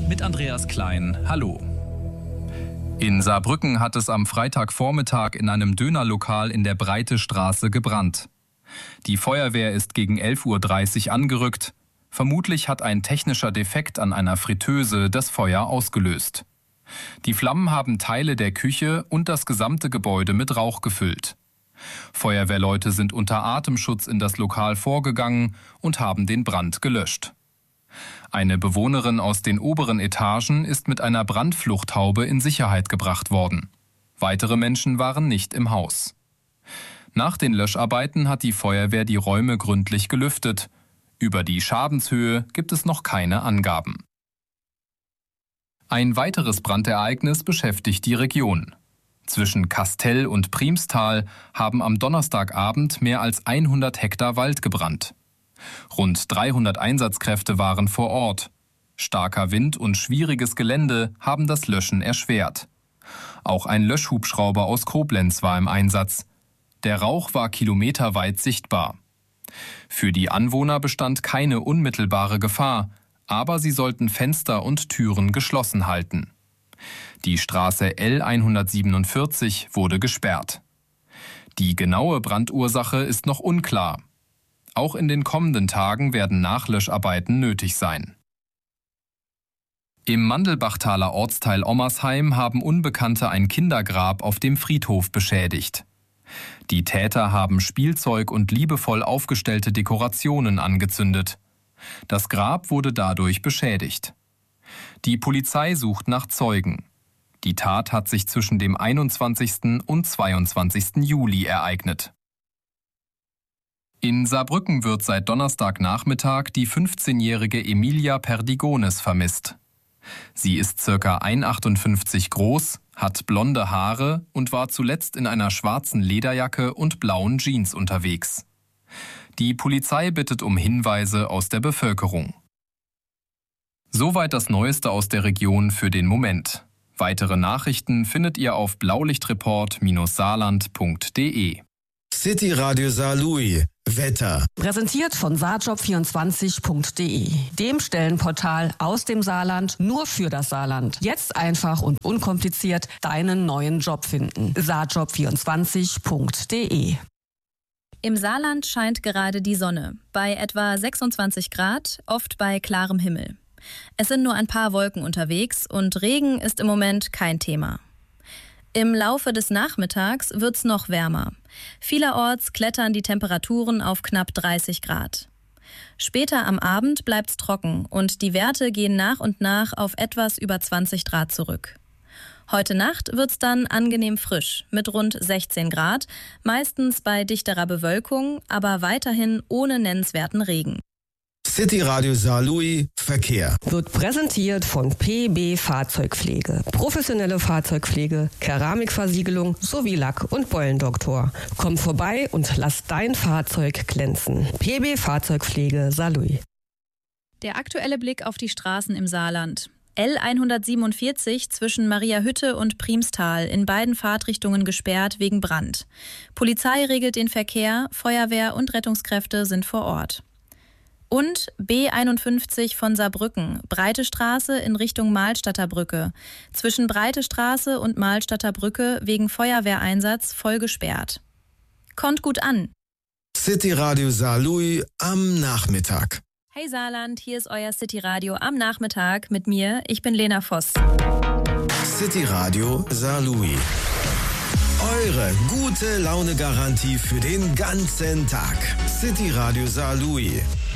mit Andreas Klein. Hallo. In Saarbrücken hat es am Freitagvormittag in einem Dönerlokal in der Breite Straße gebrannt. Die Feuerwehr ist gegen 11:30 Uhr angerückt. Vermutlich hat ein technischer Defekt an einer Fritteuse das Feuer ausgelöst. Die Flammen haben Teile der Küche und das gesamte Gebäude mit Rauch gefüllt. Feuerwehrleute sind unter Atemschutz in das Lokal vorgegangen und haben den Brand gelöscht. Eine Bewohnerin aus den oberen Etagen ist mit einer Brandfluchthaube in Sicherheit gebracht worden. Weitere Menschen waren nicht im Haus. Nach den Löscharbeiten hat die Feuerwehr die Räume gründlich gelüftet. Über die Schadenshöhe gibt es noch keine Angaben. Ein weiteres Brandereignis beschäftigt die Region. Zwischen Kastell und Priemstal haben am Donnerstagabend mehr als 100 Hektar Wald gebrannt. Rund 300 Einsatzkräfte waren vor Ort. Starker Wind und schwieriges Gelände haben das Löschen erschwert. Auch ein Löschhubschrauber aus Koblenz war im Einsatz. Der Rauch war kilometerweit sichtbar. Für die Anwohner bestand keine unmittelbare Gefahr, aber sie sollten Fenster und Türen geschlossen halten. Die Straße L147 wurde gesperrt. Die genaue Brandursache ist noch unklar. Auch in den kommenden Tagen werden Nachlöscharbeiten nötig sein. Im Mandelbachtaler Ortsteil Ommersheim haben Unbekannte ein Kindergrab auf dem Friedhof beschädigt. Die Täter haben Spielzeug und liebevoll aufgestellte Dekorationen angezündet. Das Grab wurde dadurch beschädigt. Die Polizei sucht nach Zeugen. Die Tat hat sich zwischen dem 21. und 22. Juli ereignet. In Saarbrücken wird seit Donnerstagnachmittag die 15-jährige Emilia Perdigones vermisst. Sie ist ca. 1,58 groß, hat blonde Haare und war zuletzt in einer schwarzen Lederjacke und blauen Jeans unterwegs. Die Polizei bittet um Hinweise aus der Bevölkerung. Soweit das Neueste aus der Region für den Moment. Weitere Nachrichten findet ihr auf blaulichtreport-saarland.de. City Radio Saarlouis. Wetter. Präsentiert von saarjob24.de, dem Stellenportal aus dem Saarland nur für das Saarland. Jetzt einfach und unkompliziert deinen neuen Job finden. saarjob24.de. Im Saarland scheint gerade die Sonne, bei etwa 26 Grad, oft bei klarem Himmel. Es sind nur ein paar Wolken unterwegs und Regen ist im Moment kein Thema. Im Laufe des Nachmittags wird's noch wärmer. Vielerorts klettern die Temperaturen auf knapp 30 Grad. Später am Abend bleibt's trocken und die Werte gehen nach und nach auf etwas über 20 Grad zurück. Heute Nacht wird's dann angenehm frisch mit rund 16 Grad, meistens bei dichterer Bewölkung, aber weiterhin ohne nennenswerten Regen. City Radio Saarlouis Verkehr. Wird präsentiert von PB Fahrzeugpflege. Professionelle Fahrzeugpflege, Keramikversiegelung sowie Lack- und Beulendoktor. Komm vorbei und lass dein Fahrzeug glänzen. PB Fahrzeugpflege Saarlouis. Der aktuelle Blick auf die Straßen im Saarland. L147 zwischen Mariahütte und Priemstal in beiden Fahrtrichtungen gesperrt wegen Brand. Polizei regelt den Verkehr, Feuerwehr und Rettungskräfte sind vor Ort. Und B51 von Saarbrücken, Breite Straße in Richtung Mahlstadter Brücke. Zwischen Breite Straße und Mahlstadter Brücke wegen Feuerwehreinsatz voll gesperrt. Kommt gut an. City Radio Saarlouis am Nachmittag. Hey Saarland, hier ist euer City Radio am Nachmittag mit mir. Ich bin Lena Voss. City Radio Saarlouis. Eure gute Laune-Garantie für den ganzen Tag. City Radio Saarlouis.